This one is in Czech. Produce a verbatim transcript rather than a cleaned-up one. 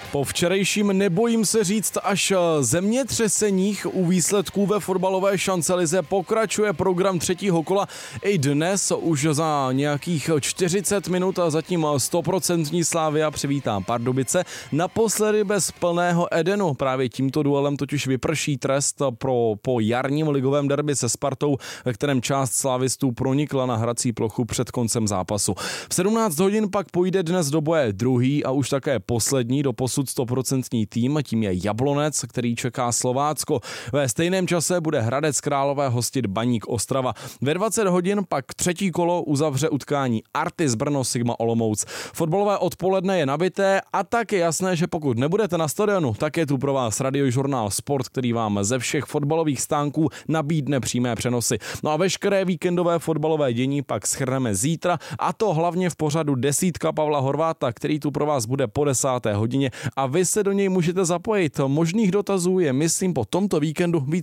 Po včerejším nebojím se říct až zemětřeseních u výsledků ve fotbalové šancelize pokračuje program třetího kola. I dnes už za nějakých čtyřicet minut a zatím sto procent Slavia přivítá Pardubice. Naposledy bez plného Edenu. Právě tímto duelem totiž vyprší trest pro, po jarním ligovém derby se Spartou, ve kterém část slávistů pronikla na hrací plochu před koncem zápasu. V sedmnáct hodin pak půjde dnes do boje druhý a už také poslední do posud sto procent tým, tím je Jablonec, který čeká Slovácko. Ve stejném čase bude Hradec Králové hostit Baník Ostrava. Ve dvacet hodin pak třetí kolo uzavře utkání Artis Brno Sigma Olomouc. Fotbalové odpoledne je nabité a tak je jasné, že pokud nebudete na stadionu, tak je tu pro vás radiožurnál Sport, který vám ze všech fotbalových stánků nabídne přímé přenosy. No a veškeré víkendové fotbalové dění pak shrneme zítra, a to hlavně v pořadu Desítka Pavla Horváta, který tu pro vás bude po desáté hodině a vy se do něj můžete zapojit. Možných dotazů je, myslím, po tomto víkendu víc